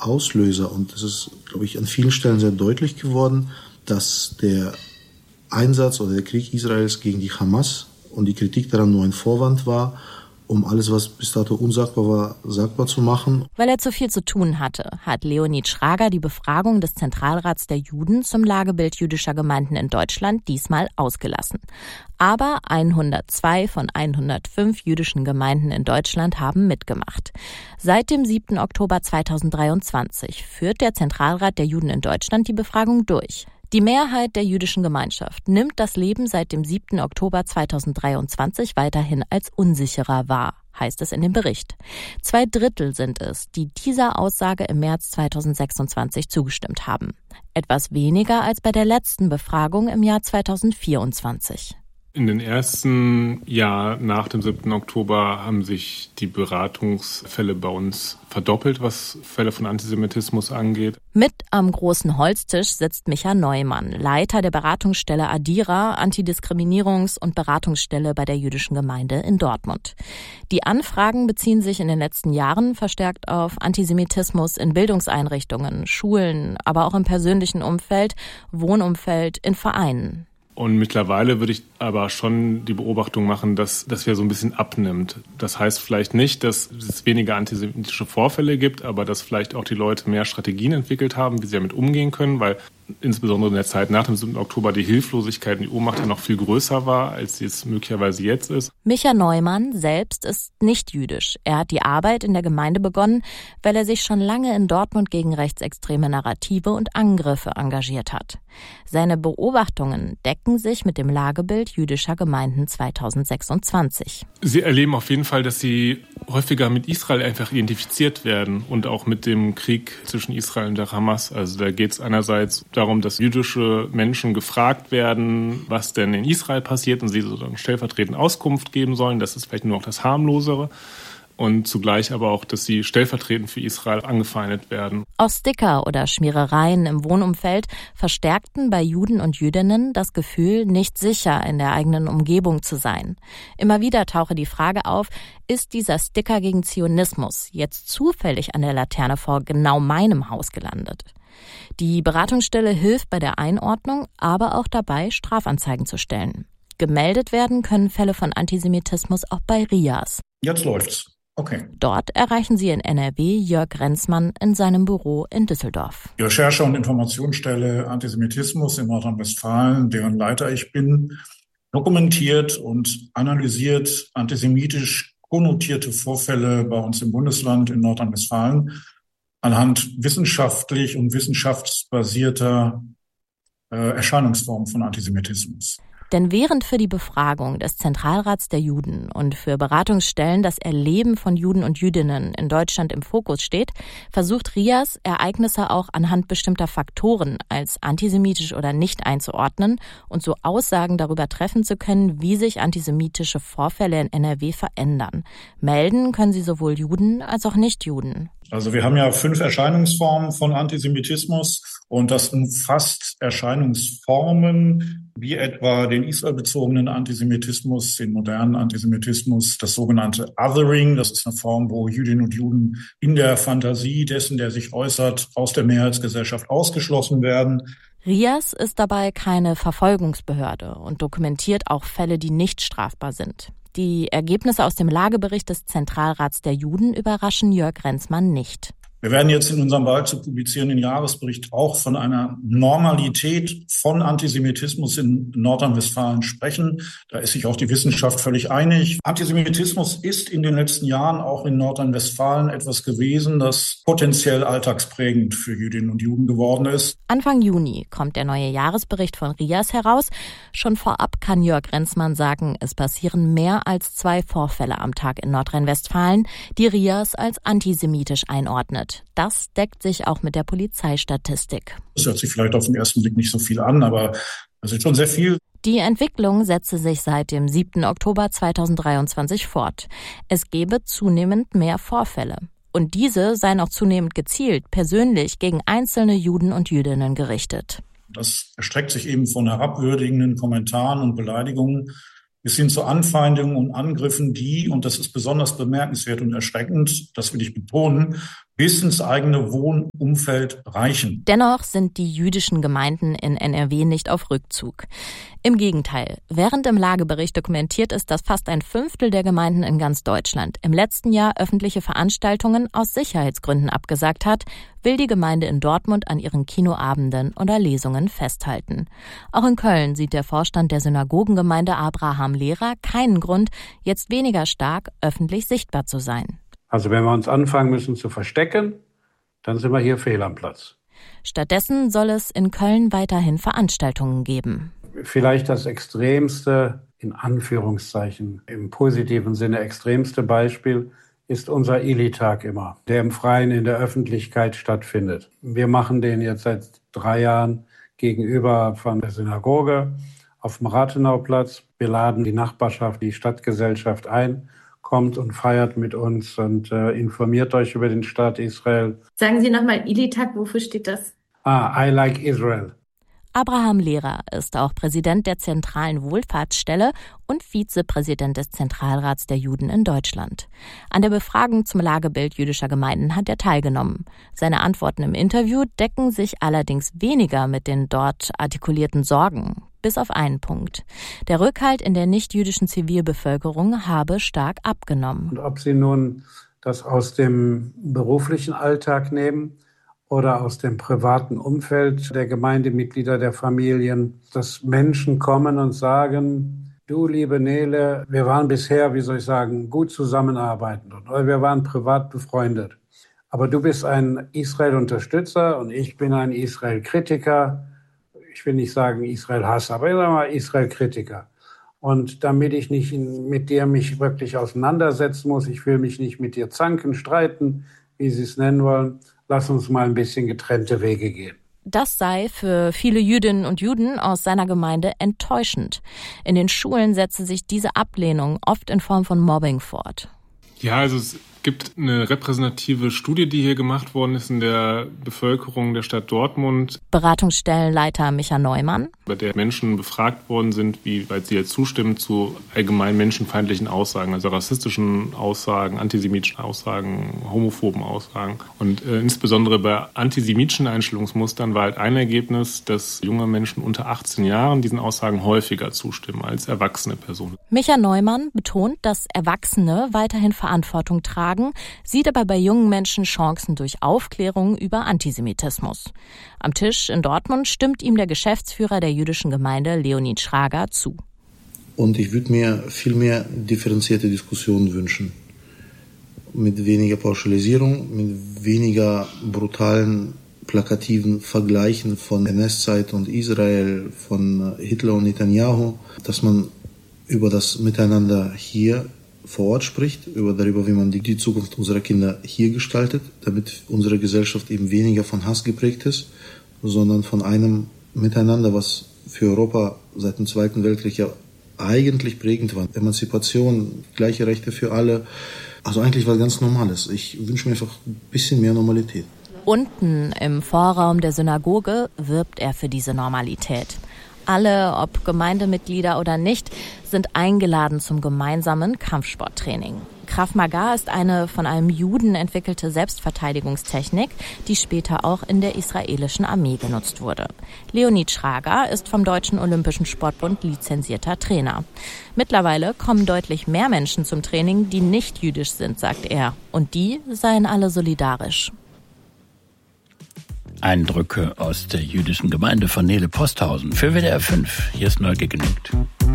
Auslöser. Und es ist, glaube ich, an vielen Stellen sehr deutlich geworden, dass der Einsatz oder der Krieg Israels gegen die Hamas und die Kritik daran nur ein Vorwand war, um alles, was bis dato unsagbar war, sagbar zu machen. Weil er zu viel zu tun hatte, hat Leonid Schrager die Befragung des Zentralrats der Juden zum Lagebild jüdischer Gemeinden in Deutschland diesmal ausgelassen. Aber 102 von 105 jüdischen Gemeinden in Deutschland haben mitgemacht. Seit dem 7. Oktober 2023 führt der Zentralrat der Juden in Deutschland die Befragung durch. Die Mehrheit der jüdischen Gemeinschaft nimmt das Leben seit dem 7. Oktober 2023 weiterhin als unsicherer wahr, heißt es in dem Bericht. 2/3 sind es, die dieser Aussage im März 2026 zugestimmt haben. Etwas weniger als bei der letzten Befragung im Jahr 2024. In den ersten Jahren nach dem 7. Oktober haben sich die Beratungsfälle bei uns verdoppelt, was Fälle von Antisemitismus angeht. Mit am großen Holztisch sitzt Micha Neumann, Leiter der Beratungsstelle Adira, Antidiskriminierungs- und Beratungsstelle bei der jüdischen Gemeinde in Dortmund. Die Anfragen beziehen sich in den letzten Jahren verstärkt auf Antisemitismus in Bildungseinrichtungen, Schulen, aber auch im persönlichen Umfeld, Wohnumfeld, in Vereinen. Und mittlerweile würde ich aber schon die Beobachtung machen, dass wir so ein bisschen abnimmt. Das heißt vielleicht nicht, dass es weniger antisemitische Vorfälle gibt, aber dass vielleicht auch die Leute mehr Strategien entwickelt haben, wie sie damit umgehen können, weil insbesondere in der Zeit nach dem 7. Oktober die Hilflosigkeit und die Ohnmacht ja noch viel größer war, als sie es möglicherweise jetzt ist. Micha Neumann selbst ist nicht jüdisch. Er hat die Arbeit in der Gemeinde begonnen, weil er sich schon lange in Dortmund gegen rechtsextreme Narrative und Angriffe engagiert hat. Seine Beobachtungen decken sich mit dem Lagebild jüdischer Gemeinden 2026. Sie erleben auf jeden Fall, dass sie häufiger mit Israel einfach identifiziert werden und auch mit dem Krieg zwischen Israel und der Hamas. Also da geht es einerseits darum, dass jüdische Menschen gefragt werden, was denn in Israel passiert und sie sozusagen stellvertretend Auskunft geben sollen. Das ist vielleicht nur noch das Harmlosere. Und zugleich aber auch, dass sie stellvertretend für Israel angefeindet werden. Auch Sticker oder Schmierereien im Wohnumfeld verstärkten bei Juden und Jüdinnen das Gefühl, nicht sicher in der eigenen Umgebung zu sein. Immer wieder tauche die Frage auf, ist dieser Sticker gegen Zionismus jetzt zufällig an der Laterne vor genau meinem Haus gelandet? Die Beratungsstelle hilft bei der Einordnung, aber auch dabei, Strafanzeigen zu stellen. Gemeldet werden können Fälle von Antisemitismus auch bei RIAS. Jetzt läuft's. Okay. Dort erreichen Sie in NRW Jörg Renzmann in seinem Büro in Düsseldorf. Die Recherche- und Informationsstelle Antisemitismus in Nordrhein-Westfalen, deren Leiter ich bin, dokumentiert und analysiert antisemitisch konnotierte Vorfälle bei uns im Bundesland in Nordrhein-Westfalen anhand wissenschaftlich und wissenschaftsbasierter Erscheinungsformen von Antisemitismus. Denn während für die Befragung des Zentralrats der Juden und für Beratungsstellen das Erleben von Juden und Jüdinnen in Deutschland im Fokus steht, versucht RIAS, Ereignisse auch anhand bestimmter Faktoren als antisemitisch oder nicht einzuordnen und so Aussagen darüber treffen zu können, wie sich antisemitische Vorfälle in NRW verändern. Melden können sie sowohl Juden als auch Nichtjuden. Also wir haben ja 5 Erscheinungsformen von Antisemitismus und das umfasst Erscheinungsformen wie etwa den israelbezogenen Antisemitismus, den modernen Antisemitismus, das sogenannte Othering. Das ist eine Form, wo Jüdinnen und Juden in der Fantasie dessen, der sich äußert, aus der Mehrheitsgesellschaft ausgeschlossen werden. RIAS ist dabei keine Verfolgungsbehörde und dokumentiert auch Fälle, die nicht strafbar sind. Die Ergebnisse aus dem Lagebericht des Zentralrats der Juden überraschen Jörg Renzmann nicht. Wir werden jetzt in unserem bald zu publizierenden Jahresbericht auch von einer Normalität von Antisemitismus in Nordrhein-Westfalen sprechen. Da ist sich auch die Wissenschaft völlig einig. Antisemitismus ist in den letzten Jahren auch in Nordrhein-Westfalen etwas gewesen, das potenziell alltagsprägend für Jüdinnen und Juden geworden ist. Anfang Juni kommt der neue Jahresbericht von RIAS heraus. Schon vorab kann Jörg Renzmann sagen, es passieren mehr als 2 Vorfälle am Tag in Nordrhein-Westfalen, die RIAS als antisemitisch einordnet. Das deckt sich auch mit der Polizeistatistik. Das hört sich vielleicht auf den ersten Blick nicht so viel an, aber das ist schon sehr viel. Die Entwicklung setze sich seit dem 7. Oktober 2023 fort. Es gebe zunehmend mehr Vorfälle. Und diese seien auch zunehmend gezielt, persönlich gegen einzelne Juden und Jüdinnen gerichtet. Das erstreckt sich eben von herabwürdigenden Kommentaren und Beleidigungen bis hin zu Anfeindungen und Angriffen, die, und das ist besonders bemerkenswert und erschreckend, das will ich betonen, bis ins eigene Wohnumfeld reichen. Dennoch sind die jüdischen Gemeinden in NRW nicht auf Rückzug. Im Gegenteil, während im Lagebericht dokumentiert ist, dass fast 1/5 der Gemeinden in ganz Deutschland im letzten Jahr öffentliche Veranstaltungen aus Sicherheitsgründen abgesagt hat, will die Gemeinde in Dortmund an ihren Kinoabenden oder Lesungen festhalten. Auch in Köln sieht der Vorstand der Synagogengemeinde Abraham Lehrer keinen Grund, jetzt weniger stark öffentlich sichtbar zu sein. Also wenn wir uns anfangen müssen zu verstecken, dann sind wir hier fehl am Platz. Stattdessen soll es in Köln weiterhin Veranstaltungen geben. Vielleicht das extremste, in Anführungszeichen, im positiven Sinne extremste Beispiel ist unser Ili-Tag immer, der im Freien in der Öffentlichkeit stattfindet. Wir machen den jetzt seit 3 Jahren gegenüber von der Synagoge auf dem Rathenauplatz. Wir laden die Nachbarschaft, die Stadtgesellschaft ein, kommt und feiert mit uns und informiert euch über den Staat Israel. Sagen Sie nochmal Ili-Tag, wofür steht das? I like Israel. Abraham Lehrer ist auch Präsident der Zentralen Wohlfahrtsstelle und Vizepräsident des Zentralrats der Juden in Deutschland. An der Befragung zum Lagebild jüdischer Gemeinden hat er teilgenommen. Seine Antworten im Interview decken sich allerdings weniger mit den dort artikulierten Sorgen. Bis auf einen Punkt. Der Rückhalt in der nichtjüdischen Zivilbevölkerung habe stark abgenommen. Und ob Sie nun das aus dem beruflichen Alltag nehmen oder aus dem privaten Umfeld der Gemeindemitglieder, der Familien, dass Menschen kommen und sagen, du, liebe Nele, wir waren bisher, gut zusammenarbeitend oder wir waren privat befreundet. Aber du bist ein Israel-Unterstützer und ich bin ein Israel-Kritiker. Ich will nicht sagen Israel-Hasser, aber ich sage mal Israel-Kritiker. Und damit ich nicht mit dir mich wirklich auseinandersetzen muss, ich will mich nicht mit dir zanken, streiten, wie Sie es nennen wollen, lass uns mal ein bisschen getrennte Wege gehen. Das sei für viele Jüdinnen und Juden aus seiner Gemeinde enttäuschend. In den Schulen setze sich diese Ablehnung oft in Form von Mobbing fort. Ja, also es gibt eine repräsentative Studie, die hier gemacht worden ist in der Bevölkerung der Stadt Dortmund. Beratungsstellenleiter Micha Neumann. Bei der Menschen befragt worden sind, wie weit sie jetzt zustimmen zu allgemein menschenfeindlichen Aussagen, also rassistischen Aussagen, antisemitischen Aussagen, homophoben Aussagen. Und insbesondere bei antisemitischen Einstellungsmustern war halt ein Ergebnis, dass junge Menschen unter 18 Jahren diesen Aussagen häufiger zustimmen als erwachsene Personen. Micha Neumann betont, dass Erwachsene weiterhin Verantwortung tragen, sieht aber bei jungen Menschen Chancen durch Aufklärung über Antisemitismus. Am Tisch in Dortmund stimmt ihm der Geschäftsführer der jüdischen Gemeinde Leonid Schrager zu. Und ich würde mir viel mehr differenzierte Diskussionen wünschen. Mit weniger Pauschalisierung, mit weniger brutalen, plakativen Vergleichen von NS-Zeit und Israel, von Hitler und Netanyahu, dass man über das Miteinander hier vor Ort spricht, darüber, wie man die Zukunft unserer Kinder hier gestaltet, damit unsere Gesellschaft eben weniger von Hass geprägt ist, sondern von einem Miteinander, was für Europa seit dem Zweiten Weltkrieg ja eigentlich prägend war. Emanzipation, gleiche Rechte für alle, also eigentlich was ganz Normales. Ich wünsche mir einfach ein bisschen mehr Normalität. Unten im Vorraum der Synagoge wirbt er für diese Normalität. Alle, ob Gemeindemitglieder oder nicht, sind eingeladen zum gemeinsamen Kampfsporttraining. Krav Maga ist eine von einem Juden entwickelte Selbstverteidigungstechnik, die später auch in der israelischen Armee genutzt wurde. Leonid Schrager ist vom Deutschen Olympischen Sportbund lizenzierter Trainer. Mittlerweile kommen deutlich mehr Menschen zum Training, die nicht jüdisch sind, sagt er. Und die seien alle solidarisch. Eindrücke aus der jüdischen Gemeinde von Nele Posthausen für WDR 5. Hier ist Neugier genügt.